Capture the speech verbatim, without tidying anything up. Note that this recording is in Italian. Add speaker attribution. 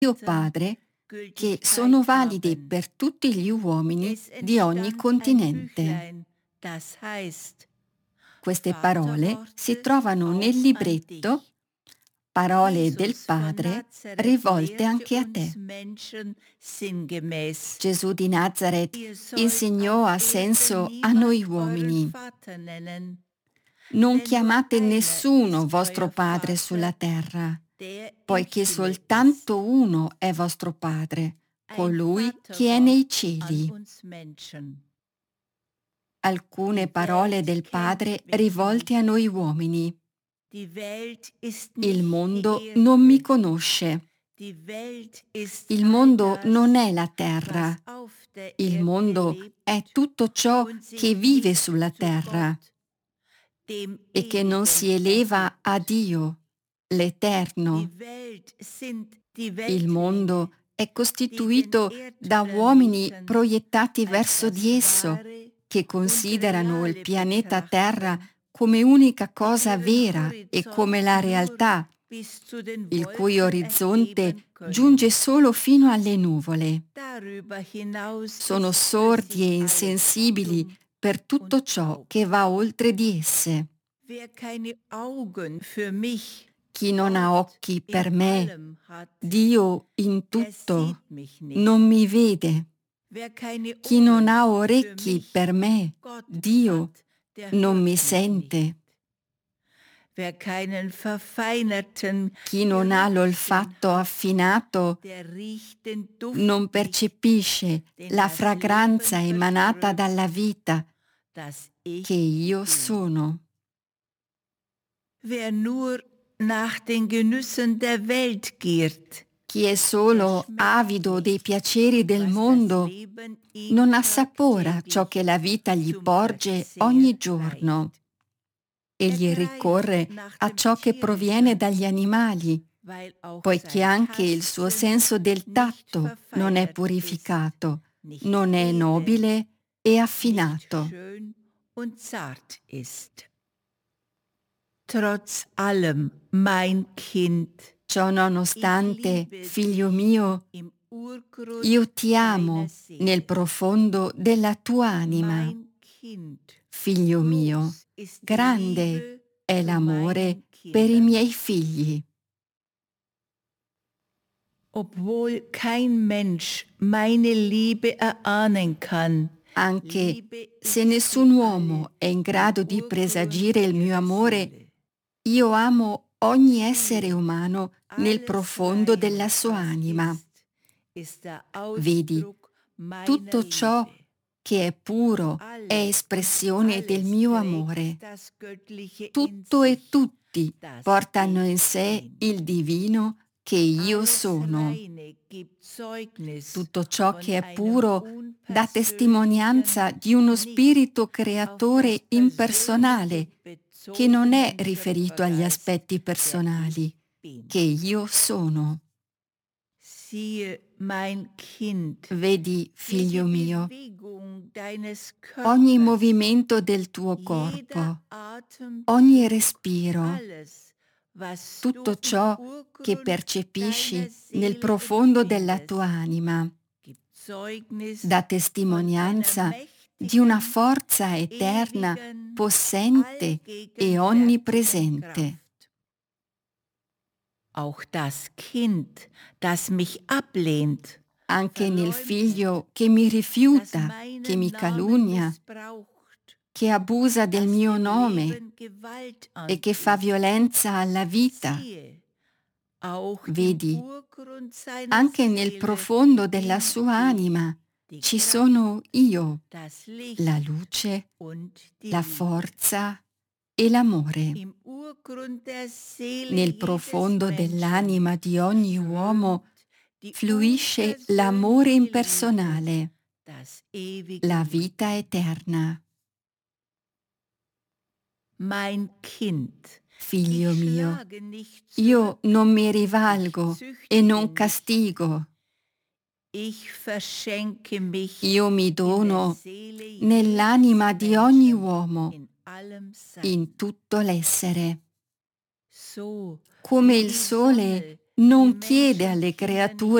Speaker 1: Dio Padre, che sono validi per tutti gli uomini
Speaker 2: Es
Speaker 1: di ogni
Speaker 2: entstand ein
Speaker 1: continente.
Speaker 2: Büchlein, das heißt
Speaker 1: Queste parole si
Speaker 2: Vaterworte
Speaker 1: trovano nel
Speaker 2: auch an
Speaker 1: libretto
Speaker 2: dich.
Speaker 1: Parole del
Speaker 2: Jesus von
Speaker 1: Padre
Speaker 2: Nazareth
Speaker 1: rivolte
Speaker 2: lehrte
Speaker 1: anche a
Speaker 2: uns
Speaker 1: te.
Speaker 2: Menschen sinngemäß:
Speaker 1: Gesù di Nazareth
Speaker 2: Ihr sollt
Speaker 1: insegnò
Speaker 2: auf
Speaker 1: a
Speaker 2: Erden
Speaker 1: senso a noi
Speaker 2: niemand euren
Speaker 1: uomini:
Speaker 2: Vater nennen,
Speaker 1: non
Speaker 2: denn nur
Speaker 1: chiamate
Speaker 2: einer
Speaker 1: nessuno
Speaker 2: ist
Speaker 1: vostro
Speaker 2: euer
Speaker 1: Padre sulla
Speaker 2: Vater,
Speaker 1: terra,
Speaker 2: der im
Speaker 1: poiché
Speaker 2: Himmel ist.
Speaker 1: soltanto uno è vostro Padre,
Speaker 2: Ein
Speaker 1: colui che è
Speaker 2: Vaterwort
Speaker 1: nei
Speaker 2: an
Speaker 1: cieli.
Speaker 2: uns Menschen.
Speaker 1: Alcune
Speaker 2: Die
Speaker 1: parole
Speaker 2: Welt
Speaker 1: del
Speaker 2: kennt
Speaker 1: Padre
Speaker 2: mich
Speaker 1: rivolte a
Speaker 2: nicht.
Speaker 1: noi uomini.
Speaker 2: Die Welt ist
Speaker 1: Il
Speaker 2: nicht
Speaker 1: mondo
Speaker 2: die
Speaker 1: non mi
Speaker 2: Erde.
Speaker 1: conosce.
Speaker 2: Die Welt ist
Speaker 1: Il
Speaker 2: all
Speaker 1: mondo non
Speaker 2: das,
Speaker 1: è la
Speaker 2: was
Speaker 1: terra.
Speaker 2: auf der
Speaker 1: Il
Speaker 2: Erde
Speaker 1: mondo è
Speaker 2: lebt
Speaker 1: tutto ciò
Speaker 2: und
Speaker 1: che
Speaker 2: sich
Speaker 1: vive
Speaker 2: nicht
Speaker 1: sulla
Speaker 2: zu
Speaker 1: terra
Speaker 2: Gott, dem
Speaker 1: e che non
Speaker 2: Ewigen,
Speaker 1: si eleva a
Speaker 2: erhebt.
Speaker 1: Dio, l'Eterno.
Speaker 2: Die Welt sind die
Speaker 1: Il mondo
Speaker 2: Weltlinge,
Speaker 1: è
Speaker 2: die den
Speaker 1: costituito da uomini
Speaker 2: Erdplaneten
Speaker 1: proiettati
Speaker 2: als
Speaker 1: verso
Speaker 2: das
Speaker 1: di esso,
Speaker 2: Wahre
Speaker 1: che
Speaker 2: und
Speaker 1: considerano il
Speaker 2: Reale
Speaker 1: pianeta Terra
Speaker 2: betrachten,
Speaker 1: come unica
Speaker 2: die
Speaker 1: cosa
Speaker 2: ihren
Speaker 1: vera e come
Speaker 2: Horizont
Speaker 1: la
Speaker 2: nur
Speaker 1: realtà,
Speaker 2: bis zu den
Speaker 1: il cui
Speaker 2: Wolken
Speaker 1: orizzonte
Speaker 2: erheben
Speaker 1: giunge
Speaker 2: können.
Speaker 1: solo fino alle nuvole.
Speaker 2: Darüber hinaus
Speaker 1: Sono
Speaker 2: ist für
Speaker 1: sordi
Speaker 2: sie
Speaker 1: e
Speaker 2: alles
Speaker 1: insensibili
Speaker 2: stumm
Speaker 1: per
Speaker 2: und
Speaker 1: tutto ciò
Speaker 2: taub.
Speaker 1: che va oltre di esse.
Speaker 2: Wer keine Augen für mich,
Speaker 1: Chi non ha
Speaker 2: Gott,
Speaker 1: occhi
Speaker 2: in
Speaker 1: per me,
Speaker 2: allem hat,
Speaker 1: Dio in
Speaker 2: der
Speaker 1: tutto,
Speaker 2: sieht mich
Speaker 1: non
Speaker 2: nicht.
Speaker 1: mi vede.
Speaker 2: Wer keine
Speaker 1: Chi non
Speaker 2: Ohren
Speaker 1: ha
Speaker 2: für
Speaker 1: orecchi
Speaker 2: mich,
Speaker 1: per me,
Speaker 2: Gott
Speaker 1: Dio,
Speaker 2: hat, der
Speaker 1: non mi
Speaker 2: hört mich nicht.
Speaker 1: sente.
Speaker 2: Wer keinen verfeinerten
Speaker 1: Chi non ha
Speaker 2: Geruchssinn
Speaker 1: l'olfatto
Speaker 2: hat,
Speaker 1: affinato
Speaker 2: der riecht den Duft
Speaker 1: non
Speaker 2: nicht,
Speaker 1: percepisce
Speaker 2: den
Speaker 1: la
Speaker 2: das Leben
Speaker 1: fragranza emanata dalla
Speaker 2: verströmt,
Speaker 1: vita
Speaker 2: das
Speaker 1: che
Speaker 2: ich
Speaker 1: io
Speaker 2: bin.
Speaker 1: sono.
Speaker 2: Wer nur nach den Genüssen der Welt giert,
Speaker 1: Chi è
Speaker 2: der
Speaker 1: solo
Speaker 2: schmeckt
Speaker 1: avido dei
Speaker 2: nicht,
Speaker 1: piaceri del
Speaker 2: was das
Speaker 1: mondo
Speaker 2: Leben ihm
Speaker 1: non assapora ciò che
Speaker 2: tagtäglich
Speaker 1: la vita gli
Speaker 2: zum
Speaker 1: porge
Speaker 2: Verzehr
Speaker 1: ogni giorno.
Speaker 2: reicht. Er
Speaker 1: Egli
Speaker 2: greift
Speaker 1: ricorre
Speaker 2: nach
Speaker 1: a
Speaker 2: dem
Speaker 1: ciò che proviene
Speaker 2: Tierischen,
Speaker 1: dagli animali,
Speaker 2: weil auch
Speaker 1: poiché
Speaker 2: sein
Speaker 1: anche il suo
Speaker 2: Tastsinn
Speaker 1: senso del
Speaker 2: nicht
Speaker 1: tatto non è
Speaker 2: verfeinert ist,
Speaker 1: purificato,
Speaker 2: nicht
Speaker 1: non è
Speaker 2: edel,
Speaker 1: nobile e
Speaker 2: nicht
Speaker 1: affinato.
Speaker 2: schön und zart ist. Trotz allem, mein Kind,
Speaker 1: Ciò
Speaker 2: ich
Speaker 1: nonostante,
Speaker 2: liebe
Speaker 1: figlio
Speaker 2: dich
Speaker 1: mio,
Speaker 2: im Urgrund
Speaker 1: io ti
Speaker 2: deiner
Speaker 1: amo nel
Speaker 2: Seele.
Speaker 1: profondo della tua anima.
Speaker 2: Mein Kind,
Speaker 1: Figlio mio,
Speaker 2: groß ist die
Speaker 1: grande
Speaker 2: Liebe
Speaker 1: è
Speaker 2: zu
Speaker 1: l'amore
Speaker 2: meinen
Speaker 1: per i
Speaker 2: Kindern.
Speaker 1: miei figli.
Speaker 2: Obwohl kein Mensch meine Liebe erahnen kann,
Speaker 1: Anche
Speaker 2: liebe
Speaker 1: se
Speaker 2: ich sie
Speaker 1: nessun
Speaker 2: alle
Speaker 1: uomo è in
Speaker 2: im
Speaker 1: grado di
Speaker 2: Urgrund
Speaker 1: presagire il mio
Speaker 2: ihrer
Speaker 1: amore,
Speaker 2: Seele.
Speaker 1: io amo ogni essere
Speaker 2: Siehe,
Speaker 1: umano nel
Speaker 2: alles
Speaker 1: profondo della
Speaker 2: rein,
Speaker 1: sua
Speaker 2: was
Speaker 1: anima.
Speaker 2: ist, ist der
Speaker 1: Vedi,
Speaker 2: Ausdruck meiner
Speaker 1: tutto ciò
Speaker 2: Liebe.
Speaker 1: che è puro è
Speaker 2: Alle und
Speaker 1: espressione del
Speaker 2: alles
Speaker 1: mio
Speaker 2: trägt
Speaker 1: amore.
Speaker 2: das Göttliche in
Speaker 1: Tutto e
Speaker 2: sich,
Speaker 1: tutti
Speaker 2: das
Speaker 1: portano in
Speaker 2: ich
Speaker 1: sé
Speaker 2: bin.
Speaker 1: il divino che io
Speaker 2: Alles
Speaker 1: sono.
Speaker 2: Reine gibt Zeugnis
Speaker 1: Tutto ciò
Speaker 2: von
Speaker 1: che è
Speaker 2: einem
Speaker 1: puro dà
Speaker 2: unpersönlichen,
Speaker 1: testimonianza di uno
Speaker 2: nicht
Speaker 1: spirito
Speaker 2: auf das
Speaker 1: creatore
Speaker 2: Persönliche
Speaker 1: impersonale che non è
Speaker 2: bezogenen
Speaker 1: riferito agli
Speaker 2: Schöpfergeist,
Speaker 1: aspetti
Speaker 2: der
Speaker 1: personali,
Speaker 2: ich bin.
Speaker 1: che io sono.
Speaker 2: Siehe, mein Kind,
Speaker 1: Vedi,
Speaker 2: jede
Speaker 1: figlio mio,
Speaker 2: Bewegung deines
Speaker 1: ogni
Speaker 2: Körpers,
Speaker 1: movimento del tuo
Speaker 2: jeder
Speaker 1: corpo, ogni
Speaker 2: Atemzug,
Speaker 1: respiro,
Speaker 2: alles, was du
Speaker 1: tutto
Speaker 2: im
Speaker 1: ciò che
Speaker 2: Urgrund deiner
Speaker 1: percepisci nel
Speaker 2: Seele
Speaker 1: profondo della tua
Speaker 2: empfindest,
Speaker 1: anima,
Speaker 2: gibt Zeugnis
Speaker 1: dà
Speaker 2: von einer
Speaker 1: testimonianza di una
Speaker 2: mächtigen,
Speaker 1: forza eterna,
Speaker 2: ewigen,
Speaker 1: possente e
Speaker 2: allgegenwärtigen
Speaker 1: onnipresente.
Speaker 2: Kraft. Auch das Kind, das mich ablehnt,
Speaker 1: Anche nel
Speaker 2: verleumdet,
Speaker 1: figlio che mi
Speaker 2: das
Speaker 1: rifiuta, che
Speaker 2: meinen
Speaker 1: mi
Speaker 2: Namen
Speaker 1: calunnia,
Speaker 2: missbraucht,
Speaker 1: che abusa del
Speaker 2: das
Speaker 1: mio
Speaker 2: dem
Speaker 1: nome
Speaker 2: Leben Gewalt
Speaker 1: e che fa
Speaker 2: antut.
Speaker 1: violenza alla vita.
Speaker 2: Siehe, auch im
Speaker 1: Vedi,
Speaker 2: Urgrund seiner
Speaker 1: anche nel
Speaker 2: Seele
Speaker 1: profondo della
Speaker 2: bin
Speaker 1: sua
Speaker 2: ich,
Speaker 1: anima
Speaker 2: die
Speaker 1: ci
Speaker 2: Kraft,
Speaker 1: sono io,
Speaker 2: das
Speaker 1: la
Speaker 2: Licht
Speaker 1: luce,
Speaker 2: und die
Speaker 1: la
Speaker 2: Liebe.
Speaker 1: forza e l'amore.
Speaker 2: Im Urgrund der Seele
Speaker 1: Nel
Speaker 2: jedes
Speaker 1: profondo
Speaker 2: Menschen
Speaker 1: dell'anima di ogni
Speaker 2: strömt
Speaker 1: uomo
Speaker 2: die
Speaker 1: fluisce l'amore
Speaker 2: unversöhnliche Liebe,
Speaker 1: impersonale,
Speaker 2: das ewige
Speaker 1: la vita
Speaker 2: Leben.
Speaker 1: eterna.
Speaker 2: Mein Kind,
Speaker 1: Figlio
Speaker 2: ich
Speaker 1: mio,
Speaker 2: schlage nicht
Speaker 1: io
Speaker 2: zurück,
Speaker 1: non mi
Speaker 2: ich
Speaker 1: rivalgo e
Speaker 2: züchtige
Speaker 1: non
Speaker 2: nicht,
Speaker 1: castigo.
Speaker 2: ich verschenke mich
Speaker 1: Io mi
Speaker 2: in der
Speaker 1: dono
Speaker 2: Seele jedes
Speaker 1: nell'anima di ogni
Speaker 2: Menschen,
Speaker 1: uomo,
Speaker 2: in allem Sein.
Speaker 1: in tutto l'essere.
Speaker 2: So
Speaker 1: Come
Speaker 2: wie
Speaker 1: il
Speaker 2: die
Speaker 1: sole
Speaker 2: Sonne
Speaker 1: Non chiede alle creature